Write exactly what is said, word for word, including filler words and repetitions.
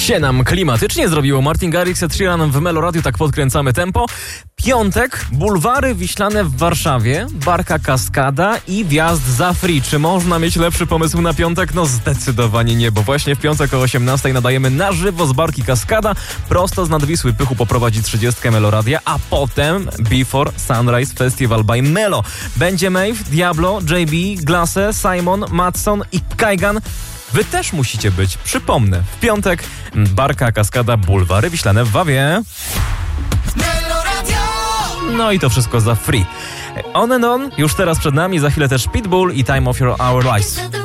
się nam klimatycznie zrobiło. Martin Garrix, Ed Sheeran w Meloradiu, tak podkręcamy tempo. Piątek, bulwary wiślane w Warszawie, barka Kaskada i wjazd za free. Czy można mieć lepszy pomysł na piątek? No zdecydowanie nie, bo właśnie w piątek o osiemnastej nadajemy na żywo z barki Kaskada. Prosto z Nadwisły Pychu poprowadzi trzydziestkę Meloradia, a potem Before Sunrise Festival by Melo. Będzie Maeve, Diablo, J B, Glasse, Simon, Matson i Kaigan. Wy też musicie być. Przypomnę, w piątek barka Kaskada, bulwary wiślane w Wawie. No i to wszystko za free. On and On już teraz przed nami, za chwilę też Pitbull i Time of Your Our Lives.